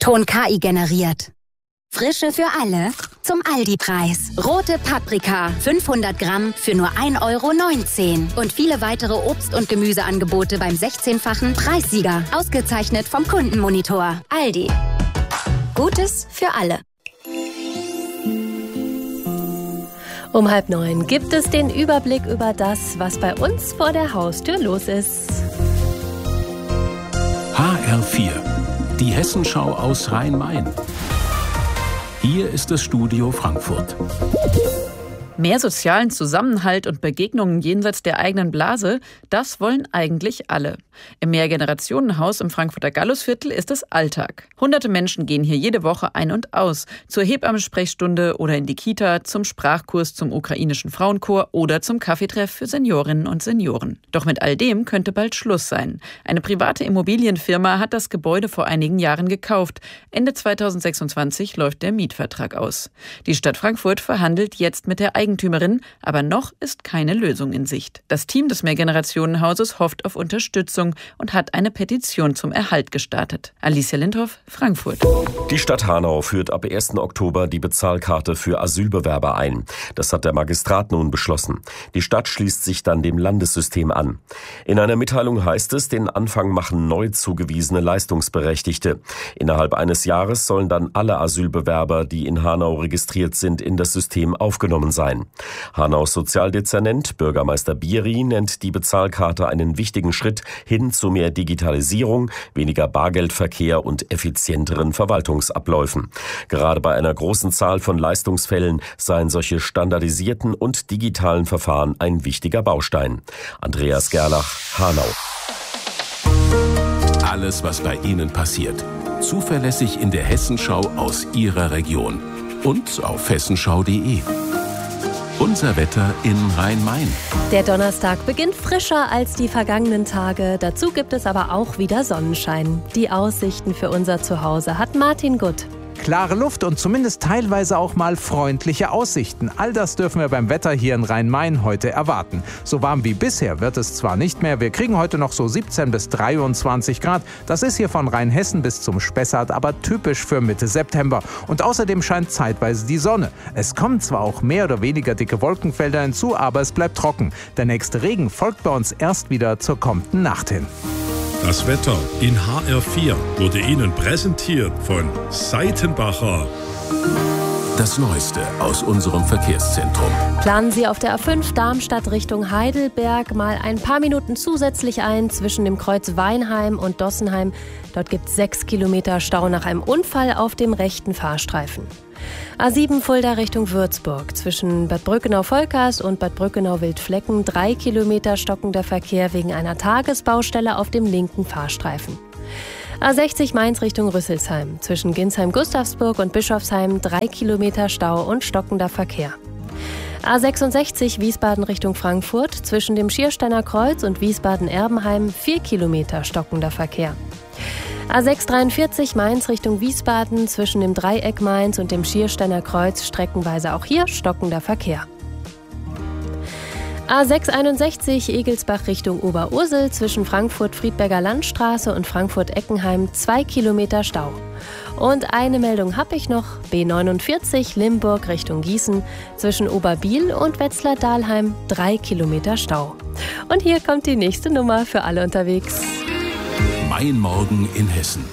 Ton KI generiert. Frische für alle zum Aldi-Preis. Rote Paprika, 500 Gramm für nur 1,19 € und viele weitere Obst- und Gemüseangebote beim 16-fachen Preissieger. Ausgezeichnet vom Kundenmonitor. Aldi. Gutes für alle. Um 8:30 gibt es den Überblick über das, was bei uns vor der Haustür los ist. HR4, die Hessenschau aus Rhein-Main. Hier ist das Studio Frankfurt. Mehr sozialen Zusammenhalt und Begegnungen jenseits der eigenen Blase, das wollen eigentlich alle. Im Mehrgenerationenhaus im Frankfurter Gallusviertel ist es Alltag. Hunderte Menschen gehen hier jede Woche ein und aus, zur Hebammensprechstunde oder in die Kita, zum Sprachkurs zum ukrainischen Frauenchor oder zum Kaffeetreff für Seniorinnen und Senioren. Doch mit all dem könnte bald Schluss sein. Eine private Immobilienfirma hat das Gebäude vor einigen Jahren gekauft. Ende 2026 läuft der Mietvertrag aus. Die Stadt Frankfurt verhandelt jetzt mit der Eigentümerin, aber noch ist keine Lösung in Sicht. Das Team des Mehrgenerationenhauses hofft auf Unterstützung und hat eine Petition zum Erhalt gestartet. Alicia Lindhoff, Frankfurt. Die Stadt Hanau führt ab 1. Oktober die Bezahlkarte für Asylbewerber ein. Das hat der Magistrat nun beschlossen. Die Stadt schließt sich dann dem Landessystem an. In einer Mitteilung heißt es, den Anfang machen neu zugewiesene Leistungsberechtigte. Innerhalb eines Jahres sollen dann alle Asylbewerber, die in Hanau registriert sind, in das System aufgenommen sein. Hanaus Sozialdezernent Bürgermeister Bieri nennt die Bezahlkarte einen wichtigen Schritt hin zu mehr Digitalisierung, weniger Bargeldverkehr und effizienteren Verwaltungsabläufen. Gerade bei einer großen Zahl von Leistungsfällen seien solche standardisierten und digitalen Verfahren ein wichtiger Baustein. Andreas Gerlach, Hanau. Alles, was bei Ihnen passiert. Zuverlässig in der Hessenschau aus Ihrer Region. Und auf hessenschau.de. Unser Wetter in Rhein-Main. Der Donnerstag beginnt frischer als die vergangenen Tage. Dazu gibt es aber auch wieder Sonnenschein. Die Aussichten für unser Zuhause hat Martin Gutt. Klare Luft und zumindest teilweise auch mal freundliche Aussichten. All das dürfen wir beim Wetter hier in Rhein-Main heute erwarten. So warm wie bisher wird es zwar nicht mehr. Wir kriegen heute noch so 17 bis 23 Grad. Das ist hier von Rheinhessen bis zum Spessart aber typisch für Mitte September. Und außerdem scheint zeitweise die Sonne. Es kommen zwar auch mehr oder weniger dicke Wolkenfelder hinzu, aber es bleibt trocken. Der nächste Regen folgt bei uns erst wieder zur kommenden Nacht hin. Das Wetter in HR4 wurde Ihnen präsentiert von Seitenbacher. Das Neueste aus unserem Verkehrszentrum. Planen Sie auf der A5 Darmstadt Richtung Heidelberg mal ein paar Minuten zusätzlich ein zwischen dem Kreuz Weinheim und Dossenheim. Dort gibt es 6 Kilometer Stau nach einem Unfall auf dem rechten Fahrstreifen. A7 Fulda Richtung Würzburg. Zwischen Bad Brückenau-Volkers und Bad Brückenau-Wildflecken 3 Kilometer stockender Verkehr wegen einer Tagesbaustelle auf dem linken Fahrstreifen. A60 Mainz Richtung Rüsselsheim. Zwischen Ginsheim-Gustavsburg und Bischofsheim 3 Kilometer Stau und stockender Verkehr. A66 Wiesbaden Richtung Frankfurt. Zwischen dem Schiersteiner Kreuz und Wiesbaden-Erbenheim 4 Kilometer stockender Verkehr. A643 Mainz Richtung Wiesbaden. Zwischen dem Dreieck Mainz und dem Schiersteiner Kreuz streckenweise auch hier stockender Verkehr. A661 Egelsbach Richtung Oberursel. Zwischen Frankfurt-Friedberger Landstraße und Frankfurt-Eckenheim 2 Kilometer Stau. Und eine Meldung habe ich noch. B49 Limburg Richtung Gießen. Zwischen Oberbiel und Wetzlar-Dahlheim 3 Kilometer Stau. Und hier kommt die nächste Nummer für alle unterwegs. Mein Morgen in Hessen.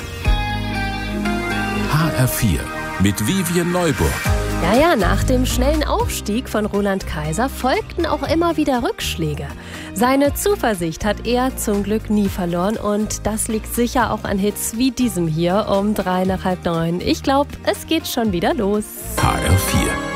HR4 mit Vivian Neuburg. Ja, nach dem schnellen Aufstieg von Roland Kaiser folgten auch immer wieder Rückschläge. Seine Zuversicht hat er zum Glück nie verloren und das liegt sicher auch an Hits wie diesem hier um 8:03. Ich glaube, es geht schon wieder los. HR4.